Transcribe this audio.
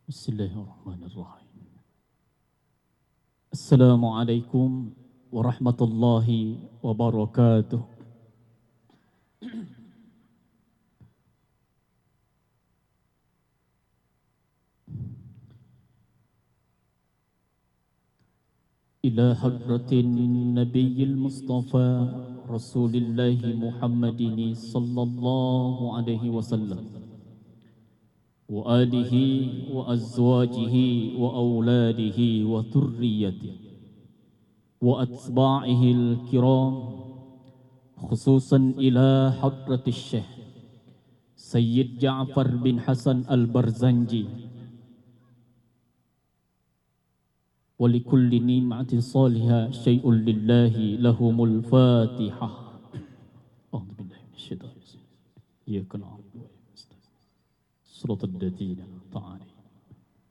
Bismillahirrahmanirrahim. Assalamualaikum warahmatullahi wabarakatuh. Ila hadratin Nabiyil Mustafa Rasulillahi Muhammadin sallallahu alaihi wasallam wa alihi wa azwajihi wa auladihi wa dhurriyyatihi wa atba'ihi al-kiram, khususan ila hadratis Syekh Sayyid Ja'far bin Hasan al-Barzanji wa likulli ni'matin salihah syai'un lillahi lahumul fatihah. A'udzu billahi minasyaitonir rajim. Iyyaka na'budu wa iyyaka nasta'in. Shiratal ladzina an'amta